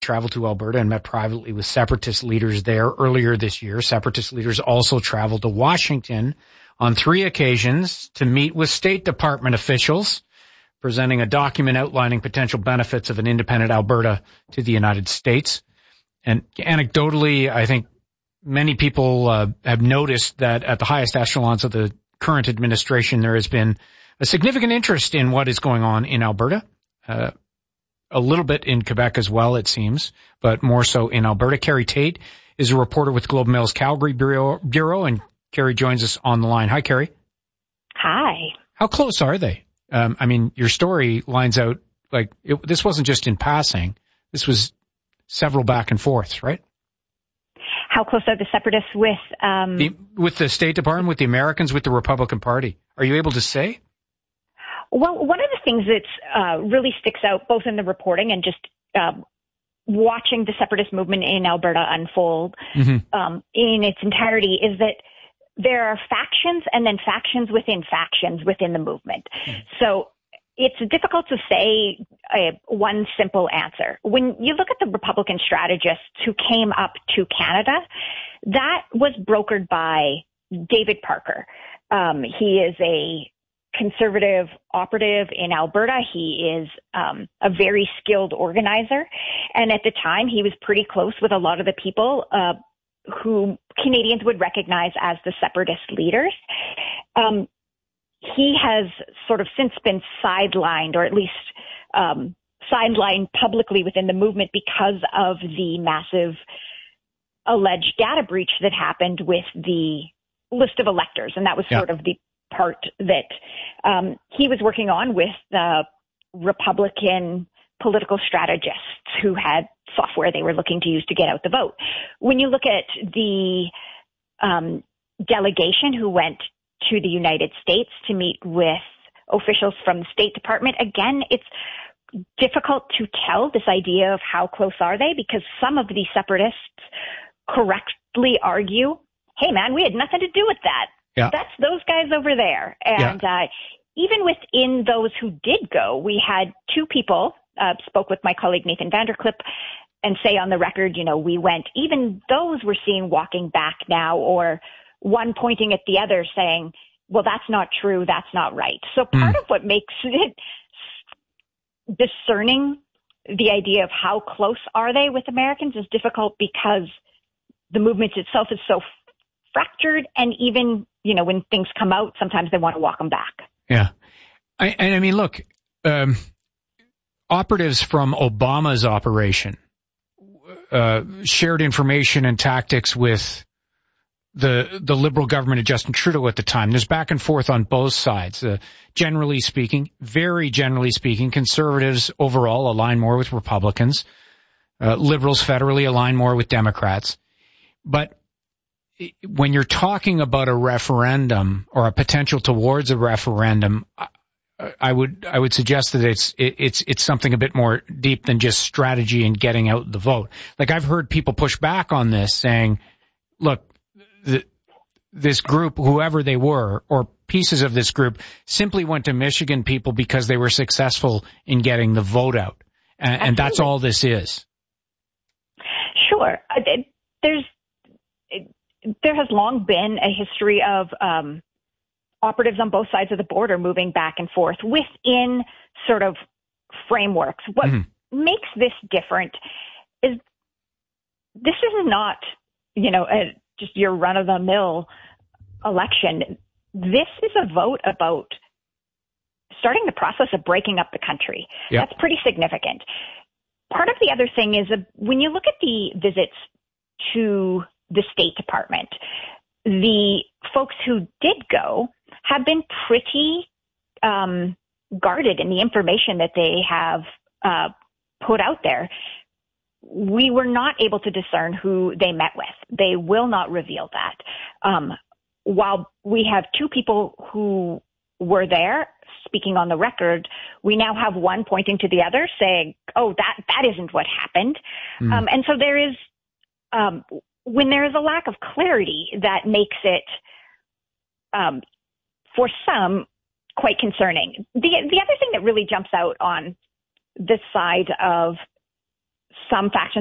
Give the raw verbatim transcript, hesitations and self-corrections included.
traveled to Alberta and met privately with separatist leaders there earlier this year. Separatist leaders also traveled to Washington on three occasions to meet with State Department officials, presenting a document outlining potential benefits of an independent Alberta to the United States. And anecdotally, I think many people uh, have noticed that at the highest echelons of the current administration, there has been a significant interest in what is going on in Alberta. Uh, a little bit in Quebec as well, it seems, but more so in Alberta. Kerry Tate is a reporter with Globe and Mail's Calgary Bureau, Bureau, and Kerry joins us on the line. Hi, Kerry. Hi. How close are they? Um, I mean, your story lines out, like, it, this wasn't just in passing. This was several back and forths, right? How close are the separatists with... Um, the, with the State Department, with the Americans, with the Republican Party? Are you able to say? Well, one of the things that uh, really sticks out, both in the reporting and just uh, watching the separatist movement in Alberta unfold mm-hmm. um, in its entirety, is that there are factions and then factions within factions within the movement. Mm-hmm. So it's difficult to say a, one simple answer. When you look at the Republican strategists who came up to Canada, that was brokered by David Parker. Um, he is a conservative operative in Alberta. He is um, a very skilled organizer. And at the time, he was pretty close with a lot of the people uh, who Canadians would recognize as the separatist leaders. Um, he has sort of since been sidelined, or at least um, sidelined publicly within the movement because of the massive alleged data breach that happened with the list of electors. And that was yeah. sort of the part that um, he was working on with the Republican political strategists who had software they were looking to use to get out the vote. When you look at the um, delegation who went to the United States to meet with officials from the State Department, again, it's difficult to tell this idea of how close are they, because some of the separatists correctly argue, hey, man, we had nothing to do with that. Yeah. That's those guys over there. And yeah. uh, even within those who did go, we had two people, uh, spoke with my colleague Nathan Vanderklip, and say on the record, you know, we went, even those we're seeing walking back now, or one pointing at the other saying, well, that's not true, that's not right. So part mm. of what makes it discerning the idea of how close are they with Americans is difficult, because the movement itself is so fractured, and even, you know, when things come out, sometimes they want to walk them back. Yeah. I, and I mean, look, um, operatives from Obama's operation uh, shared information and tactics with the the Liberal government of Justin Trudeau at the time. There's back and forth on both sides. Uh, generally speaking, very generally speaking, conservatives overall align more with Republicans. Uh, liberals federally align more with Democrats. But when you're talking about a referendum or a potential towards a referendum, I, I would I would suggest that it's it, it's it's something a bit more deep than just strategy and getting out the vote. Like, I've heard people push back on this, saying, look, the, this group, whoever they were, or pieces of this group, simply went to Michigan people because they were successful in getting the vote out. And, and that's all this is. Sure. There's, there has long been a history of um, operatives on both sides of the border moving back and forth within sort of frameworks. What mm-hmm. makes this different is this is not, you know, a, just your run-of-the-mill election. This is a vote about starting the process of breaking up the country. Yep. That's pretty significant. Part of the other thing is that when you look at the visits to the State Department, the folks who did go have been pretty um, guarded in the information that they have uh, put out there. We were not able to discern who they met with. They will not reveal that. Um, while we have two people who were there speaking on the record, we now have one pointing to the other saying, oh, that, that isn't what happened. Mm. Um, and so there is, um, when there is a lack of clarity, that makes it, um, for some, quite concerning. The, the other thing that really jumps out on this side of some factions